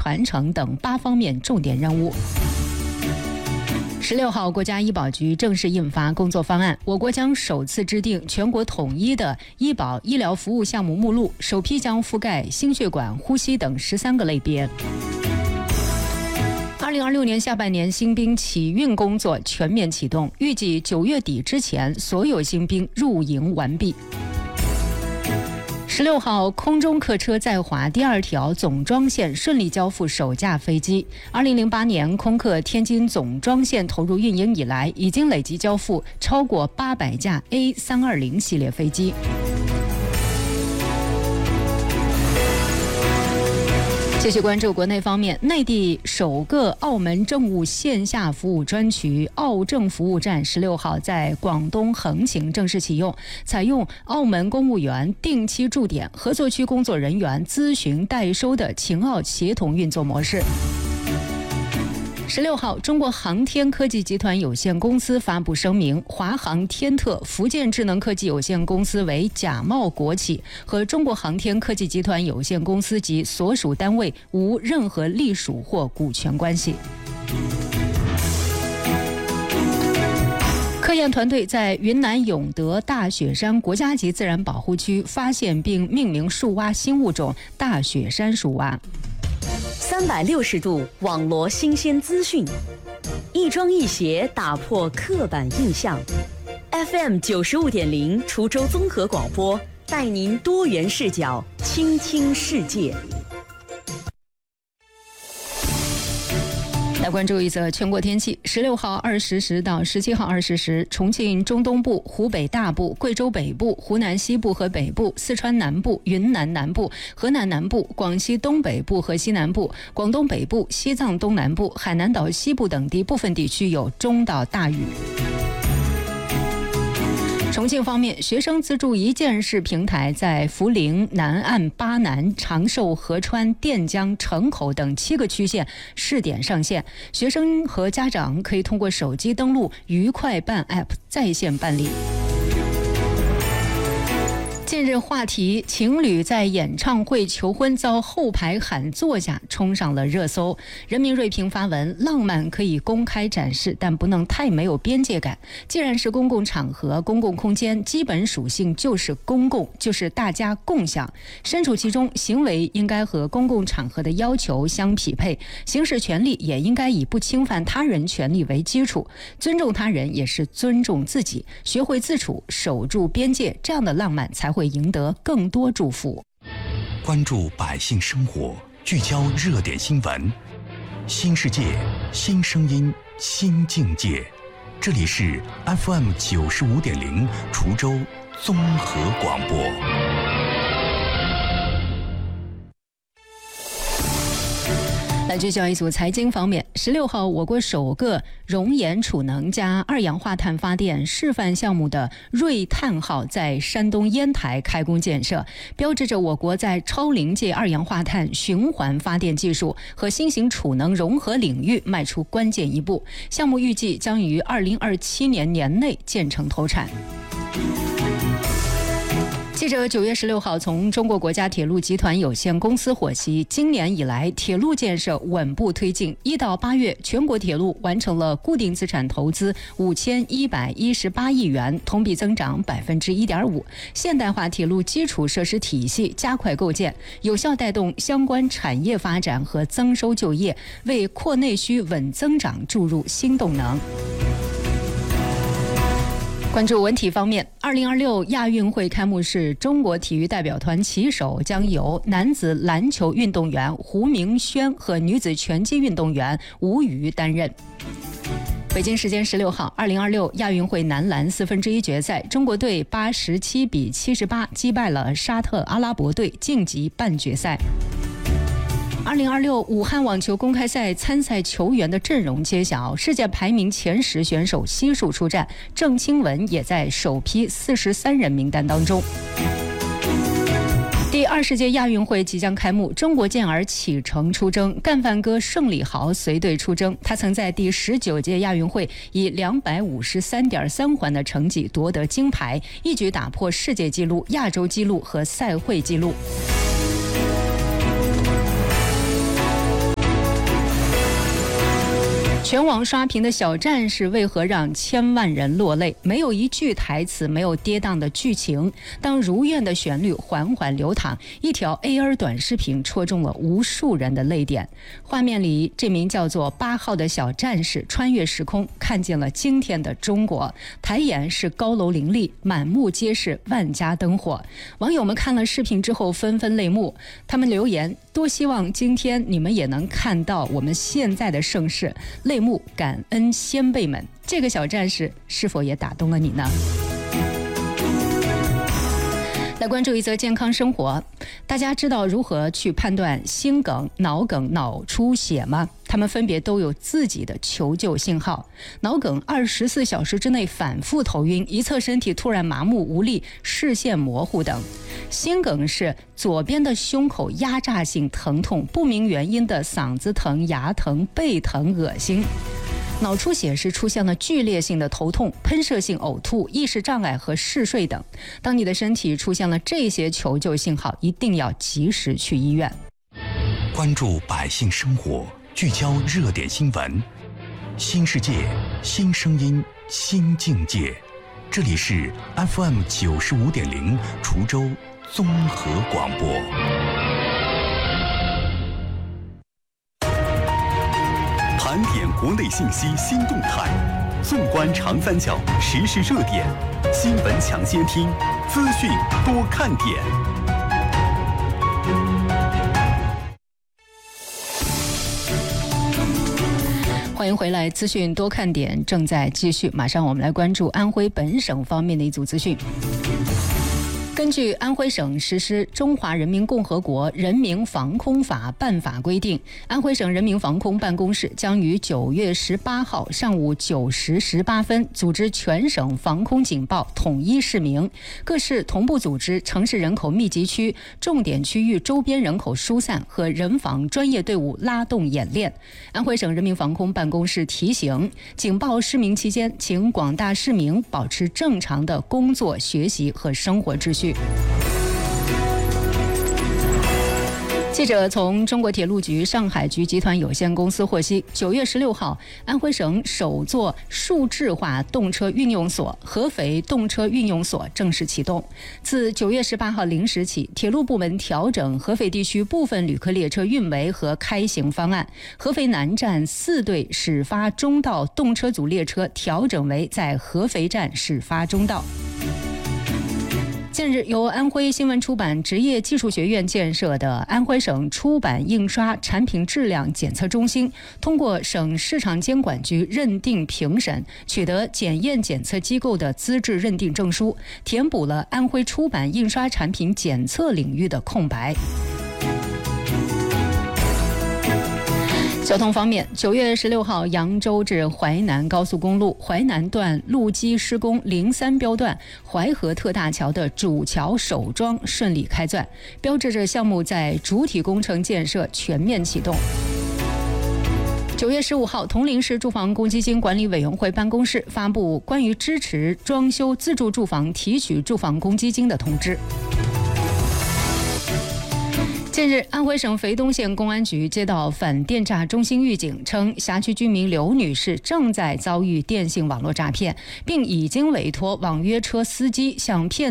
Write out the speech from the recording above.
传承等8方面重点任务。16号，国家医保局正式印发工作方案，我国将首次制定全国统一的医保医疗服务项目目录，首批将覆盖心血管、呼吸等13个类别。2026年下半年新兵起运工作全面启动，预计9月底之前所有新兵入营完毕。16号，空中客车在华第2条总装线顺利交付首架飞机。2008年空客天津总装线投入运营以来，已经累计交付超过800架 A320 系列飞机。继续关注国内方面，内地首个澳门政务线下服务专区澳政服务站16号在广东横琴正式启用，采用澳门公务员定期驻点、合作区工作人员咨询代收的秦澳协同运作模式。16号，中国航天科技集团有限公司发布声明，华航天特福建智能科技有限公司为假冒国企，和中国航天科技集团有限公司及所属单位无任何隶属或股权关系。科研团队在云南永德大雪山国家级自然保护区发现并命名树蛙新物种大雪山树蛙。 360度网罗新鲜资讯，一庄一协打破刻板印象。FM 95.0滁州综合广播，带您多元视角倾听世界。 来关注一则全国天气：16号20时到17号20时，重庆中东部、湖北大部、贵州北部、湖南西部和北部、四川南部、云南南部、河南南部、广西东北部和西南部、广东北部、西藏东南部、海南岛西部等地部分地区有中到大雨。重庆方面，学生资助一件事平台在涪陵、南岸、巴南、长寿、合川、垫江、城口等7个区县试点上线，学生和家长可以通过手机登录愉快办 App 在线办理。近日话题情侣在演唱会求婚遭后排喊坐下冲上了热搜。人民锐评发文，浪漫可以公开展示，但不能太没有边界感。既然是公共场合、公共空间，基本属性就是公共，就是大家共享。身处其中，行为应该和公共场合的要求相匹配，行使权利也应该以不侵犯他人权利为基础。尊重他人也是尊重自己，学会自处，守住边界，这样的浪漫才会赢得更多祝福。 关注百姓生活，聚焦热点新闻，新世界，新声音，新境界。这里是 FM 95.0滁州综合广播。 来聚焦一组财经方面，16号，我国首个熔岩储能加二氧化碳发电示范项目的瑞碳号在山东烟台开工建设，标志着我国在超临界二氧化碳循环发电技术和新型储能融合领域迈出关键一步。项目预计将于2027年年内建成投产。记者9月16号从中国国家铁路集团有限公司获悉，今年以来铁路建设稳步推进，1到8月全国铁路完成了固定资产投资5118亿元，同比增长1.5%。现代化铁路基础设施体系加快构建，有效带动相关产业发展和增收就业，为扩内需稳增长注入新动能。关注文体方面，2026亚运会开幕式，中国体育代表团旗手将由男子篮球运动员胡明轩和女子拳击运动员吴瑜担任。北京时间16号，2026亚运会男篮1/4决赛，中国队87比78击败了沙特阿拉伯队，晋级半决赛。2026武汉网球公开赛参赛球员的阵容揭晓，世界排名前10选手悉数出战，郑钦文也在首批43人名单当中。第20届亚运会即将开幕，中国健儿启程出征，干饭哥盛礼豪随队出征。他曾在第19届亚运会以253.3环的成绩夺得金牌，一举打破世界纪录、亚洲纪录和赛会纪录。 全网刷屏的小战士为何让千万人落泪？没有一句台词，没有跌宕的剧情，当如愿的旋律缓缓流淌，一条 AR 短视频戳中了无数人的泪点。画面里，这名叫做8号的小战士穿越时空，看见了今天的中国。抬眼是高楼林立，满目皆是万家灯火。网友们看了视频之后纷纷泪目，他们留言：多希望今天你们也能看到我们现在的盛世。泪目感恩先辈们，这个小战士是否也打动了你呢？来关注一则健康生活，大家知道如何去判断心梗、脑梗、脑出血吗？它们分别都有自己的求救信号。脑梗24小时之内反复头晕，一侧身体突然麻木无力，视线模糊等。心梗是左边的胸口压榨性疼痛，不明原因的嗓子疼、牙疼、背疼、恶心。脑出血是出现了剧烈性的头痛、喷射性呕吐、意识障碍和嗜睡等。当你的身体出现了这些求救信号，一定要及时去医院。 关注百姓生活，聚焦热点新闻，新世界、新声音、新境界。这里是 FM 95.0滁州综合广播。盘点国内信息新动态，纵观长三角时事热点，新闻抢先听，资讯多看点。 欢迎回来，资讯多看点正在继续。马上我们来关注安徽本省方面的一组资讯。根据安徽省实施《中华人民共和国人民防空法》办法规定，安徽省人民防空办公室将于9月18号上午9时18分组织全省防空警报统一示明，各市同步组织城市人口密集区、重点区域周边人口疏散和人防专业队伍拉动演练。安徽省人民防空办公室提醒，警报示明期间，请广大市民保持正常的工作、学习和生活秩序。记者从中国铁路局上海局集团有限公司获悉，9月16号，安徽省首座数字化动车运用所合肥动车运用所正式启动。自9月18号0时起，铁路部门调整合肥地区部分旅客列车运维和开行方案，合肥南站4对始发中道动车组列车调整为在合肥站始发中道。近日，由安徽新闻出版职业技术学院建设的安徽省出版印刷产品质量检测中心，通过省市场监管局认定评审，取得检验检测机构的资质认定证书，填补了安徽出版印刷产品检测领域的空白。交通方面，9月16号，扬州至淮南高速公路淮南段路基施工03标段淮河特大桥的主桥首桩顺利开钻，标志着项目在主体工程建设全面启动。9月15号，铜陵市住房公积金管理委员会办公室发布关于支持装修自住住房提取住房公积金的通知。近日，安徽省肥东县公安局接到反电诈中心预警，称辖区居民刘女士正在遭遇电信网络诈骗，并已经委托网约车司机向骗